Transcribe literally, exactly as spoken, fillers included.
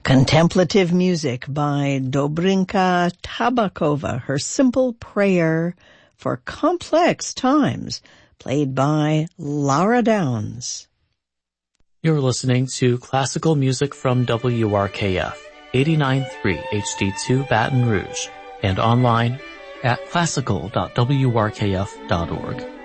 Contemplative music by Dobrinka Tabakova, her simple prayer for complex times, played by Laura Downs. You're listening to classical music from W R K F, eighty-nine point three H D two Baton Rouge, and online at classical dot w r k f dot org.